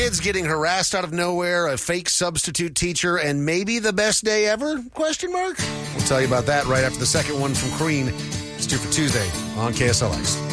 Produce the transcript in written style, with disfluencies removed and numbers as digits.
kids getting harassed out of nowhere, a fake substitute teacher, and maybe the best day ever? Question mark? We'll tell you about that right after the second one from Queen. It's 2 for Tuesday on KSLX.